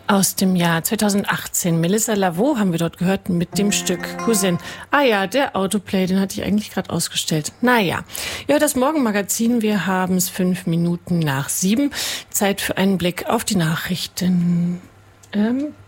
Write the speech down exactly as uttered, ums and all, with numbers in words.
Aus dem Jahr zweitausendachtzehn. Melissa Lavo haben wir dort gehört mit dem Stück Cousin. Ah ja, der Autoplay, den hatte ich eigentlich gerade ausgestellt. Naja, ja, das Morgenmagazin, wir haben es fünf Minuten nach sieben. Zeit für einen Blick auf die Nachrichten. Ähm,